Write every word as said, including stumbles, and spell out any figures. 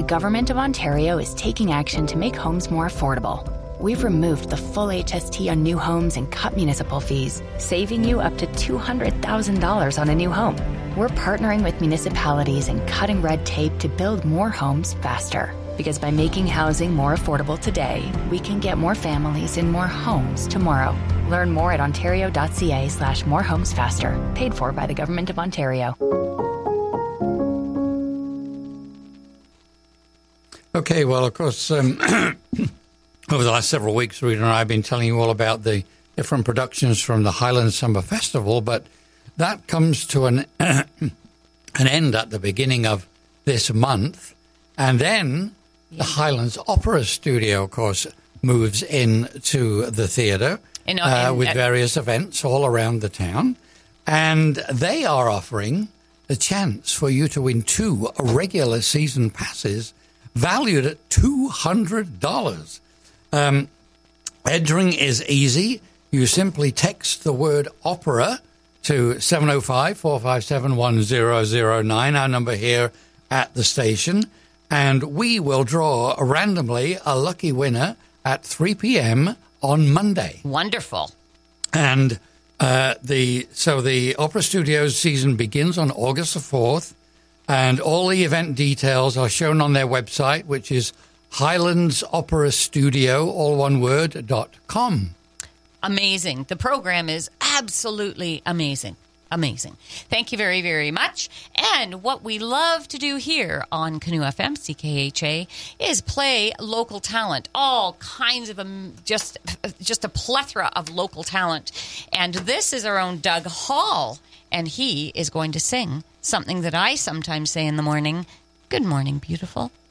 the Government of Ontario is taking action to make homes more affordable. We've removed the full H S T on new homes and cut municipal fees, saving you up to two hundred thousand dollars on a new home. We're partnering with municipalities and cutting red tape to build more homes faster. Because by making housing more affordable today, we can get more families in more homes tomorrow. Learn more at ontario.ca slash more homes faster. Paid for by the Government of Ontario. Okay, well, of course, um, over the last several weeks, Rita and I have been telling you all about the different productions from the Highland Summer Festival, but that comes to an an end at the beginning of this month. And then yeah. the Highlands Opera Studio, of course, moves into the theatre uh, uh, with uh, various events all around the town. And they are offering a chance for you to win two regular season passes valued at two hundred dollars. Um, entering is easy. You simply text the word opera to seven oh five, four five seven, one zero zero nine, our number here at the station, and we will draw randomly a lucky winner at three p.m. on Monday. Wonderful. And uh, the so the Opera Studios season begins on August the fourth, and all the event details are shown on their website, which is Highlands Opera Studio, all one word, dot com. Amazing. The program is absolutely amazing. Amazing. Thank you very, very much. And what we love to do here on Canoe F M, C K H A, is play local talent. All kinds of, um, just, just a plethora of local talent. And this is our own Doug Hall. And he is going to sing something that I sometimes say in the morning. Good morning, beautiful.